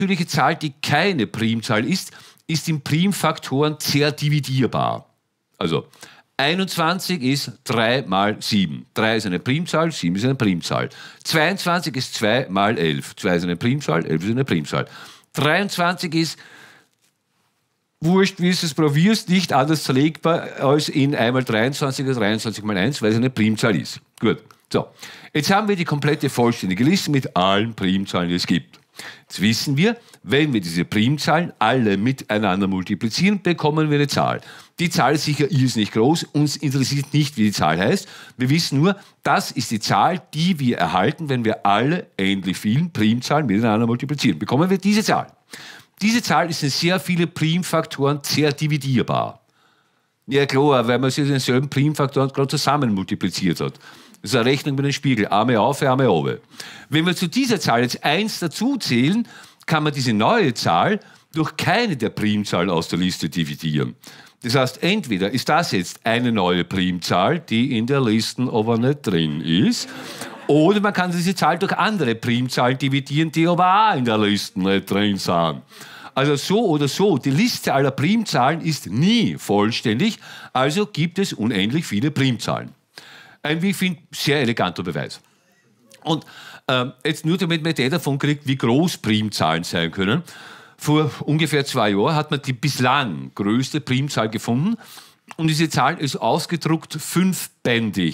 natürliche Zahl, die keine Primzahl ist, ist in Primfaktoren zerdividierbar. Also 21 ist 3 mal 7. 3 ist eine Primzahl, 7 ist eine Primzahl. 22 ist 2 mal 11. 2 ist eine Primzahl, 11 ist eine Primzahl. 23 ist, wurscht, wie du es probierst, nicht anders zerlegbar als in 1 mal 23 oder 23 mal 1, weil es eine Primzahl ist. Gut. So, jetzt haben wir die komplette vollständige Liste mit allen Primzahlen, die es gibt. Jetzt wissen wir, wenn wir diese Primzahlen alle miteinander multiplizieren, bekommen wir eine Zahl. Die Zahl ist sicher irrsinnig groß, uns interessiert nicht, wie die Zahl heißt. Wir wissen nur, das ist die Zahl, die wir erhalten, wenn wir alle endlich vielen Primzahlen miteinander multiplizieren. Bekommen wir diese Zahl. Diese Zahl ist in sehr viele Primfaktoren zerdividierbar. Ja klar, weil man sie denselben Primfaktoren gerade zusammen multipliziert hat. Das ist eine Rechnung mit dem Spiegel. Arme auf, Arme runter. Wenn wir zu dieser Zahl jetzt 1 dazuzählen, kann man diese neue Zahl durch keine der Primzahlen aus der Liste dividieren. Das heißt, entweder ist das jetzt eine neue Primzahl, die in der Liste aber nicht drin ist, oder man kann diese Zahl durch andere Primzahlen dividieren, die aber auch in der Liste nicht drin sind. Also so oder so, die Liste aller Primzahlen ist nie vollständig, also gibt es unendlich viele Primzahlen. Ein, wie ich finde, sehr eleganter Beweis. Und jetzt nur damit man die Idee davon kriegt, wie groß Primzahlen sein können. Vor ungefähr 2 Jahren hat man die bislang größte Primzahl gefunden und diese Zahl ist ausgedruckt 5-bändig.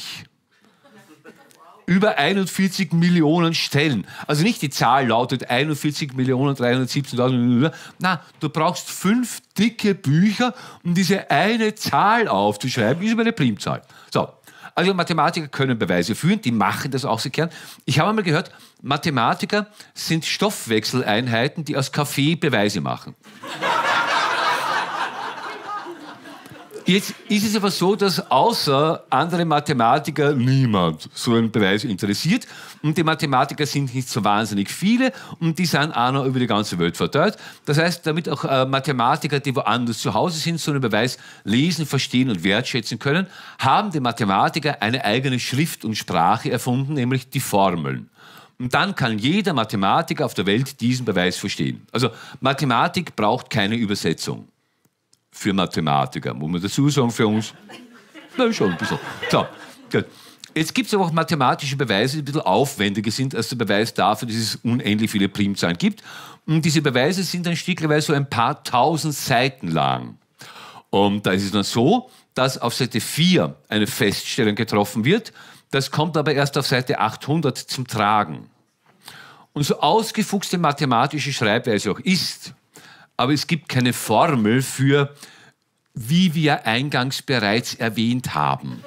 Über 41 Millionen Stellen. Also nicht die Zahl lautet 41.317.000. Na, du brauchst 5 dicke Bücher, um diese eine Zahl aufzuschreiben. Das ist eine Primzahl. So. Also Mathematiker können Beweise führen, die machen das auch sehr gern. Ich habe einmal gehört, Mathematiker sind Stoffwechseleinheiten, die aus Kaffee Beweise machen. Jetzt ist es aber so, dass außer andere Mathematiker niemand so einen Beweis interessiert. Und die Mathematiker sind nicht so wahnsinnig viele und die sind auch noch über die ganze Welt verteilt. Das heißt, damit auch Mathematiker, die woanders zu Hause sind, so einen Beweis lesen, verstehen und wertschätzen können, haben die Mathematiker eine eigene Schrift und Sprache erfunden, nämlich die Formeln. Und dann kann jeder Mathematiker auf der Welt diesen Beweis verstehen. Also Mathematik braucht keine Übersetzung. Für Mathematiker, muss man dazu sagen, für uns. Na, schon ein bisschen. So, gut. Jetzt gibt es aber auch mathematische Beweise, die ein bisschen aufwendiger sind als der Beweis dafür, dass es unendlich viele Primzahlen gibt. Und diese Beweise sind dann stückweise so ein paar tausend Seiten lang. Und da ist es dann so, dass auf Seite 4 eine Feststellung getroffen wird. Das kommt aber erst auf Seite 800 zum Tragen. Und so ausgefuchste mathematische Schreibweise auch ist, aber es gibt keine Formel für, wie wir eingangs bereits erwähnt haben.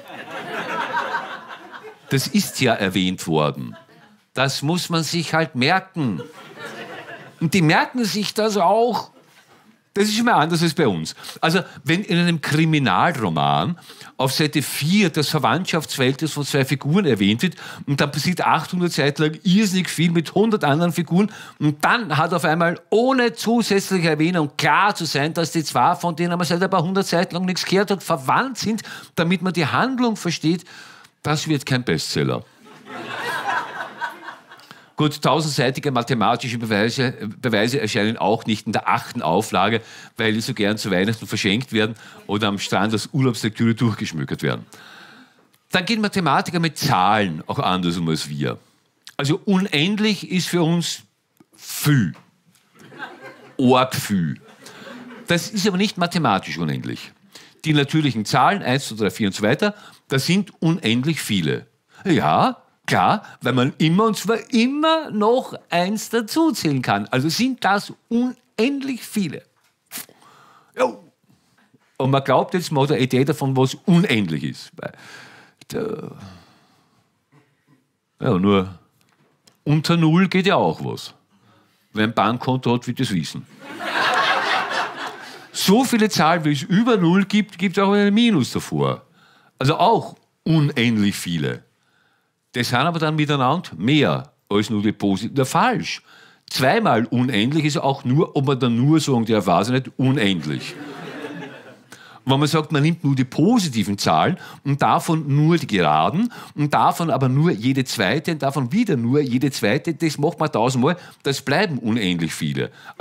Das ist ja erwähnt worden. Das muss man sich halt merken. Und die merken sich das auch. Das ist schon mal anders als bei uns. Also, wenn in einem Kriminalroman auf Seite 4 das Verwandtschaftsverhältnis von 2 Figuren erwähnt wird und dann passiert 800 Seiten lang irrsinnig viel mit 100 anderen Figuren und dann hat auf einmal ohne zusätzliche Erwähnung klar zu sein, dass die 2, von denen man seit ein paar 100 Seiten lang nichts gehört hat, verwandt sind, damit man die Handlung versteht, das wird kein Bestseller. Gut, 1000-seitige mathematische Beweise erscheinen auch nicht in der 8. Auflage, weil die so gern zu Weihnachten verschenkt werden oder am Strand als Urlaubslektüre durchgeschmückert werden. Dann gehen Mathematiker mit Zahlen auch anders um als wir. Also unendlich ist für uns viel. Arg viel. Das ist aber nicht mathematisch unendlich. Die natürlichen Zahlen, 1, 2, 3, 4 und so weiter, das sind unendlich viele. Ja, klar, weil man immer, und zwar immer noch 1 dazuzählen kann. Also sind das unendlich viele. Ja. Und man glaubt jetzt mal der Idee davon, was unendlich ist. Ja, nur unter 0 geht ja auch was. Wer ein Bankkonto hat, wird das wissen. So viele Zahlen, wie es über 0 gibt, gibt es auch ein Minus davor. Also auch unendlich viele. Das sind aber dann miteinander mehr als nur die positiven. Falsch. 2-mal unendlich ist auch nur, ob man dann nur sagen darf, weiß ich nicht, unendlich. Wenn man sagt, man nimmt nur die positiven Zahlen und davon nur die geraden und davon aber nur jede zweite und davon wieder nur jede zweite, das macht man 1000 Mal, das bleiben unendlich viele.